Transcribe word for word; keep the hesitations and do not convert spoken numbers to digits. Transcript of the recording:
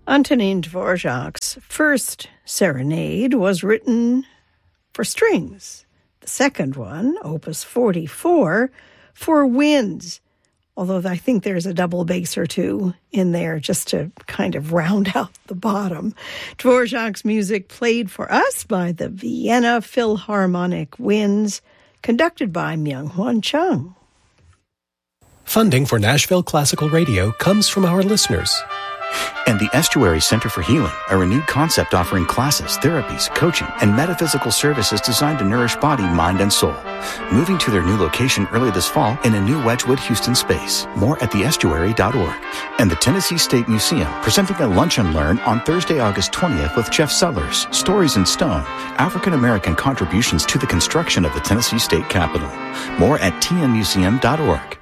Antonin Dvorak's first serenade was written for strings. The second one, Opus forty-four, for winds, although I think there's a double bass or two in there just to kind of round out the bottom. Dvorak's music played for us by the Vienna Philharmonic Winds, conducted by Myung-Hwan Chung. Funding for Nashville Classical Radio comes from our listeners. And the Estuary Center for Healing, a renewed concept offering classes, therapies, coaching, and metaphysical services designed to nourish body, mind, and soul. Moving to their new location early this fall in a new Wedgwood, Houston space. More at the estuary dot org. And the Tennessee State Museum, presenting a Lunch and Learn on Thursday, August twentieth with Jeff Sellers, Stories in Stone, African-American Contributions to the Construction of the Tennessee State Capitol. More at T N museum dot org.